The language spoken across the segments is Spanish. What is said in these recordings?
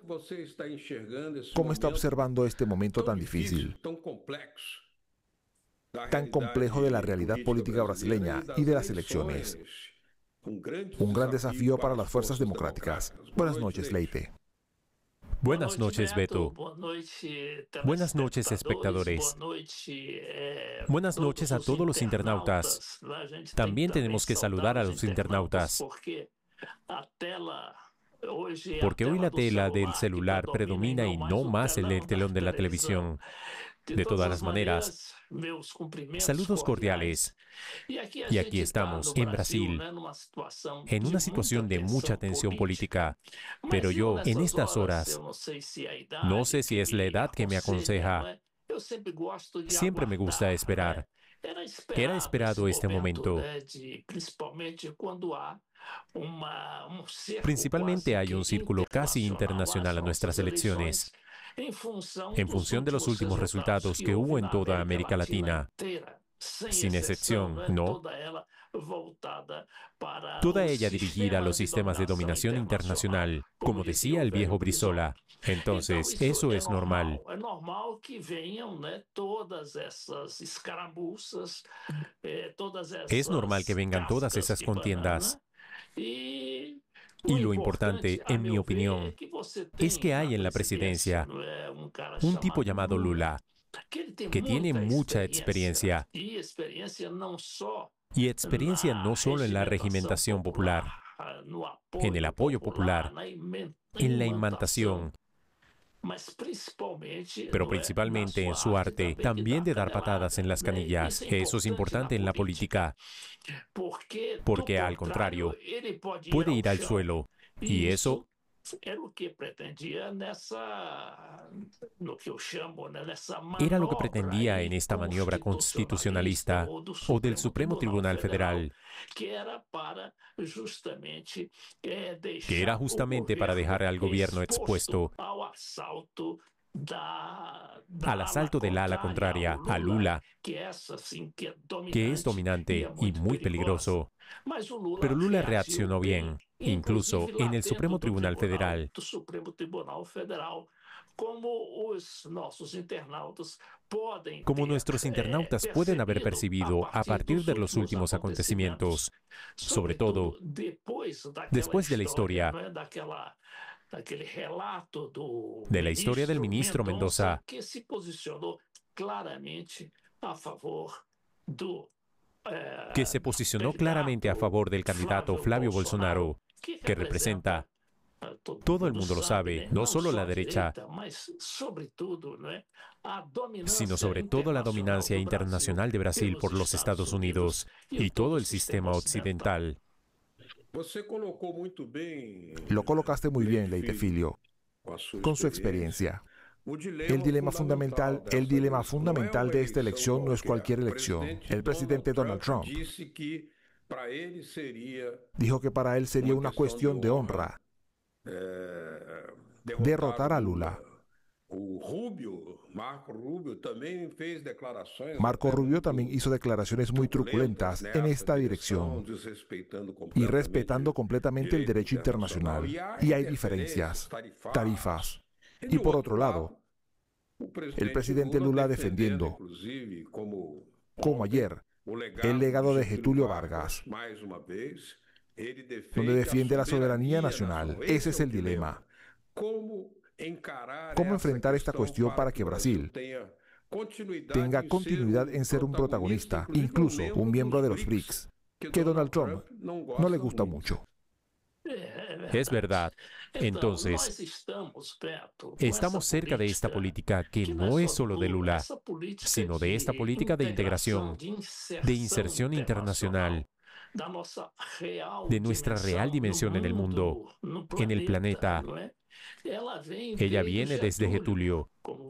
¿Cómo está observando este momento tan difícil, tan complejo de la realidad política brasileña y de las elecciones? Un gran desafío para las fuerzas democráticas. Buenas noches, Leite. Buenas noches, Beto. Buenas noches, espectadores. Buenas noches a todos los internautas. También tenemos que saludar a los internautas, porque hoy la tela del celular predomina y no más el telón de la televisión. De todas las maneras, saludos cordiales. Y aquí estamos, en Brasil, en una situación de mucha tensión política. Pero yo, en estas horas, no sé si es la edad que me aconseja. Siempre me gusta esperar. Era esperado este momento. Principalmente hay un círculo casi internacional a nuestras elecciones, en función de los últimos resultados que hubo en toda América Latina, sin excepción, ¿no? Toda ella dirigida a los sistemas de dominación internacional, como decía el viejo Brizola. Entonces, eso es normal. Es normal que vengan todas esas contiendas. Y lo importante, en mi opinión, es que hay en la presidencia un tipo llamado Lula, que tiene mucha experiencia. Y experiencia no solo en la regimentación popular, en el apoyo popular, en la imantación, pero principalmente en su arte, también de dar patadas en las canillas. Eso es importante en la política, porque al contrario, puede ir al suelo, y eso era lo que pretendía en esta maniobra constitucionalista o del Supremo Tribunal Federal, que era justamente para dejar al gobierno expuesto al asalto del ala contraria, a Lula, que es dominante y muy peligroso. Pero Lula reaccionó bien, incluso en el Supremo Tribunal Federal. Como nuestros internautas pueden haber percibido a partir de los últimos acontecimientos, sobre todo después de la historia del ministro Mendoza, que se posicionó claramente a favor del candidato Flávio Bolsonaro, que representa, todo el mundo lo sabe, no solo la derecha, sino sobre todo la dominancia internacional de Brasil por los Estados Unidos y todo el sistema occidental. Lo colocaste muy bien, Leite Filho, con su experiencia. El dilema fundamental de esta elección no es cualquier elección. El presidente Donald Trump dijo que para él sería una cuestión de honra derrotar a Lula. Marco Rubio también hizo declaraciones muy truculentas en esta dirección y respetando completamente el derecho internacional. Y hay diferencias, tarifas. Y por otro lado, el presidente Lula defendiendo, como ayer, el legado de Getúlio Vargas, donde defiende la soberanía nacional. Ese es el dilema. ¿Cómo enfrentar esta cuestión para que Brasil tenga continuidad en ser un protagonista, incluso un miembro de los BRICS, que Donald Trump no le gusta mucho? Es verdad. Entonces, estamos cerca de esta política que no es solo de Lula, sino de esta política de integración, de inserción internacional, de nuestra real dimensión en el mundo, en el planeta. Ella viene desde Getúlio.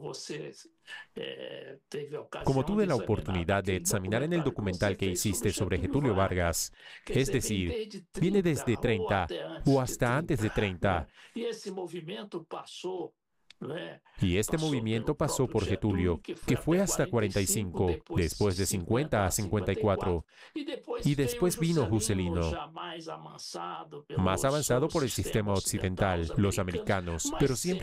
Como tuve la oportunidad de examinar en el documental que hiciste sobre Getúlio Vargas, es decir, viene desde 30 o hasta antes de 30. Y este movimiento pasó por Getúlio, que fue hasta 45, después de 50 a 54. Y después vino Juscelino, más avanzado por el sistema occidental, los americanos, pero siempre